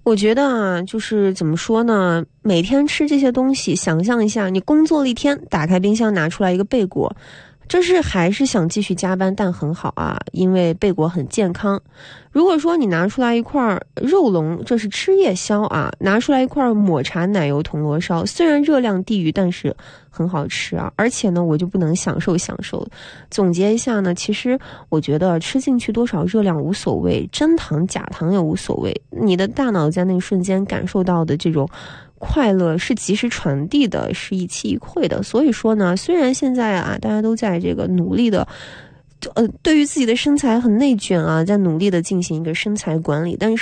我觉得啊，就是怎么说呢，每天吃这些东西，想象一下，你工作了一天，打开冰箱拿出来一个贝果，这是还是想继续加班，但很好啊，因为贝果很健康。如果说你拿出来一块肉龙，这是吃夜宵啊，拿出来一块抹茶奶油铜锣烧，虽然热量低于，但是很好吃啊。而且呢，我就不能享受。总结一下呢，其实我觉得吃进去多少热量无所谓，真糖假糖也无所谓，你的大脑在那一瞬间感受到的这种快乐是及时传递的，是一期一会的。所以说呢，虽然现在啊，大家都在这个努力的对于自己的身材很内卷啊，在努力的进行一个身材管理，但是